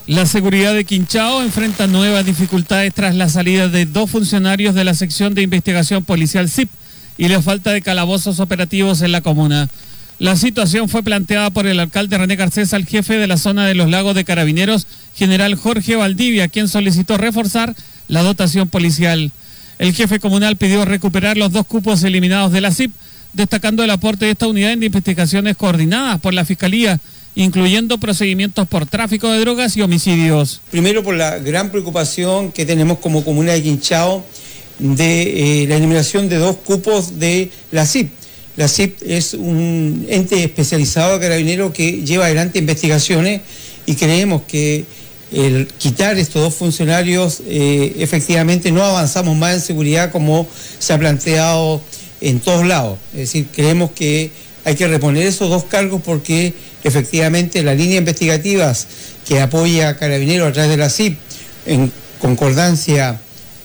La seguridad de Quinchao enfrenta nuevas dificultades tras la salida de 2 funcionarios de la sección de investigación policial SIP y la falta de calabozos operativos en la comuna. La situación fue planteada por el alcalde René Garcés al jefe de la zona de los lagos de Carabineros, general Jorge Valdivia, quien solicitó reforzar la dotación policial. El jefe comunal pidió recuperar los 2 cupos eliminados de la SIP, destacando el aporte de esta unidad en investigaciones coordinadas por la Fiscalía, incluyendo procedimientos por tráfico de drogas y homicidios. Primero por la gran preocupación que tenemos como comuna de Quinchao de la eliminación de 2 cupos de la SIP. La SIP es un ente especializado de Carabineros que lleva adelante investigaciones y creemos que el quitar estos 2 funcionarios efectivamente no avanzamos más en seguridad como se ha planteado en todos lados. Es decir, creemos que hay que reponer esos 2 cargos porque efectivamente la línea investigativas que apoya a Carabineros a través de la SIP en concordancia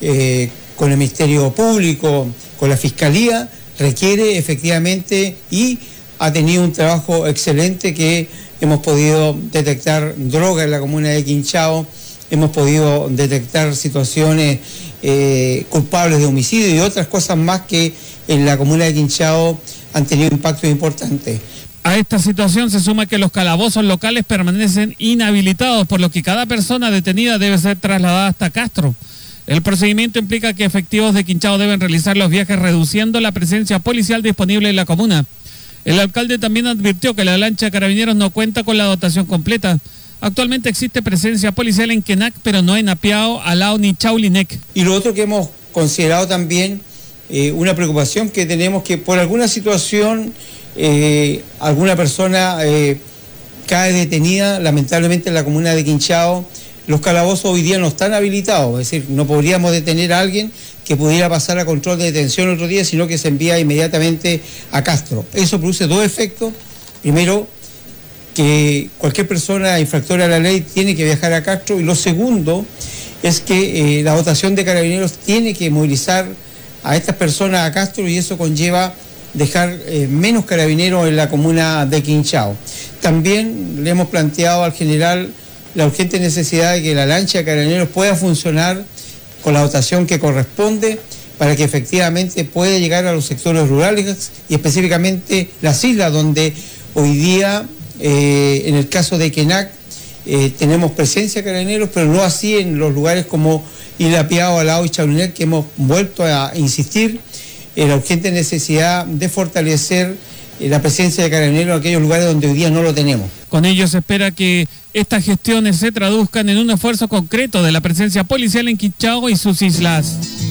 con el Ministerio Público, con la Fiscalía, requiere efectivamente y ha tenido un trabajo excelente que hemos podido detectar droga en la comuna de Quinchao, hemos podido detectar situaciones culpables de homicidio y otras cosas más que en la comuna de Quinchao han tenido impactos importantes. A esta situación se suma que los calabozos locales permanecen inhabilitados, por lo que cada persona detenida debe ser trasladada hasta Castro. El procedimiento implica que efectivos de Quinchao deben realizar los viajes reduciendo la presencia policial disponible en la comuna. El alcalde también advirtió que la lancha de Carabineros no cuenta con la dotación completa. Actualmente existe presencia policial en Quenac, pero no en Apiao, Alao ni Chaulinec. Y lo otro que hemos considerado también, una preocupación que tenemos, que por alguna situación alguna persona cae detenida, lamentablemente en la comuna de Quinchao. Los calabozos hoy día no están habilitados, es decir, no podríamos detener a alguien que pudiera pasar a control de detención otro día, sino que se envía inmediatamente a Castro. Eso produce 2 efectos. Primero, que cualquier persona infractora a la ley tiene que viajar a Castro, y lo segundo es que la dotación de Carabineros tiene que movilizar a estas personas a Castro, y eso conlleva dejar menos carabineros en la comuna de Quinchao. También le hemos planteado al general la urgente necesidad de que la lancha de Carabineros pueda funcionar con la dotación que corresponde para que efectivamente pueda llegar a los sectores rurales y específicamente las islas, donde hoy día, en el caso de Quenac, tenemos presencia de Carabineros, pero no así en los lugares como Isla Apiao, Alao y Chaulinec, que hemos vuelto a insistir en la urgente necesidad de fortalecer la presencia de Carabineros en aquellos lugares donde hoy día no lo tenemos. Con ello se espera que estas gestiones se traduzcan en un esfuerzo concreto de la presencia policial en Quinchao y sus islas.